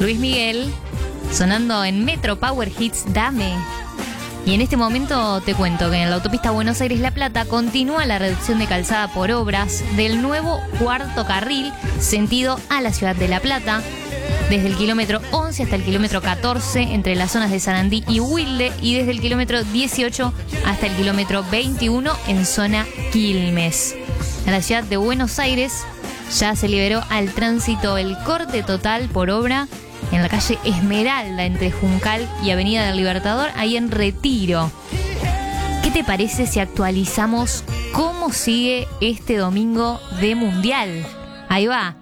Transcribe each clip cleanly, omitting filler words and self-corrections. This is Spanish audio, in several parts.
Luis Miguel, sonando en Metro Power Hits Dame. Y en este momento te cuento que en la autopista Buenos Aires-La Plata continúa la reducción de calzada por obras del nuevo cuarto carril sentido a la ciudad de La Plata, desde el kilómetro 11 hasta el kilómetro 14 entre las zonas de Sarandí y Wilde, y desde el kilómetro 18 hasta el kilómetro 21 en zona Quilmes. En la ciudad de Buenos Aires ya se liberó al tránsito el corte total por obra en la calle Esmeralda entre Juncal y Avenida del Libertador, ahí en Retiro. ¿Qué te parece si actualizamos cómo sigue este domingo de Mundial? Ahí va.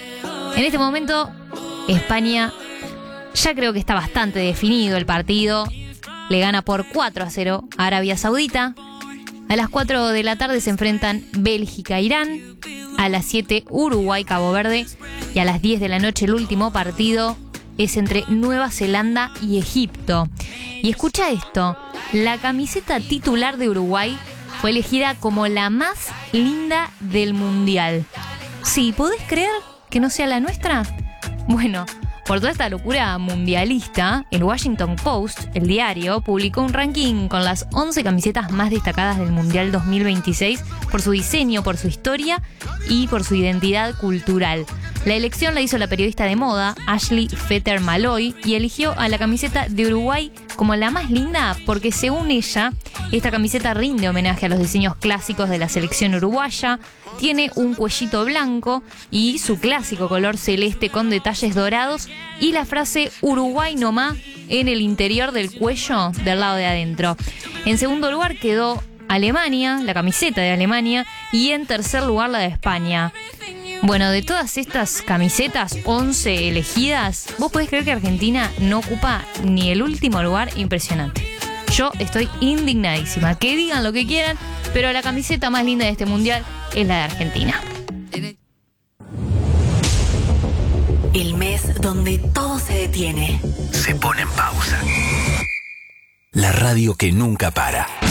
En este momento, España ya creo que está bastante definido el partido. Le gana por 4-0 a Arabia Saudita. A las 4 de la tarde se enfrentan Bélgica-Irán. A las 7 Uruguay-Cabo Verde. Y a las 10 de la noche el último partido es entre Nueva Zelanda y Egipto. Y escucha esto, la camiseta titular de Uruguay fue elegida como la más linda del Mundial. Sí, ¿podés creer que no sea la nuestra? Bueno, por toda esta locura mundialista, el Washington Post, el diario, publicó un ranking con las 11 camisetas más destacadas del Mundial 2026 por su diseño, por su historia y por su identidad cultural. La elección la hizo la periodista de moda Ashley Fetter Malloy y eligió a la camiseta de Uruguay como la más linda porque, según ella, esta camiseta rinde homenaje a los diseños clásicos de la selección uruguaya, tiene un cuellito blanco y su clásico color celeste con detalles dorados y la frase Uruguay nomás en el interior del cuello del lado de adentro. En segundo lugar quedó Alemania, la camiseta de Alemania, y en tercer lugar la de España. Bueno, de todas estas camisetas, 11 elegidas, ¿vos podés creer que Argentina no ocupa ni el último lugar? Impresionante. Yo estoy indignadísima. Que digan lo que quieran, pero la camiseta más linda de este mundial es la de Argentina. El mes donde todo se detiene. Se pone en pausa. La radio que nunca para.